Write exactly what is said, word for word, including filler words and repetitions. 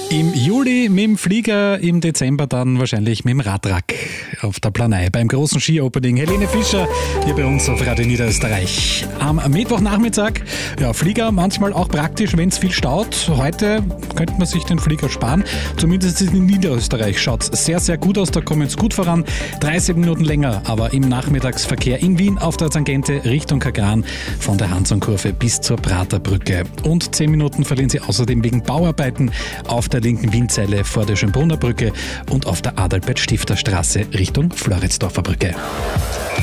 Im Juli mit dem Flieger, im Dezember dann wahrscheinlich mit dem Radwrack auf der Planei beim großen Ski-Opening. Helene Fischer hier bei uns auf Radio Niederösterreich. Am Mittwochnachmittag, ja, Flieger manchmal auch praktisch, wenn es viel staut. Heute könnte man sich den Flieger sparen. Zumindest in Niederösterreich schaut es sehr, sehr gut aus. Da kommen es gut voran. dreißig Minuten länger, aber im Nachmittagsverkehr in Wien auf der Tangente Richtung Kagran von der Hansonkurve bis zur Praterbrücke. Und zehn Minuten verlieren Sie außerdem wegen Bauarbeiten auf der linken Wienzeile vor der Schönbrunner Brücke und auf der Adalbert-Stifter-Straße Richtung Floridsdorfer Brücke.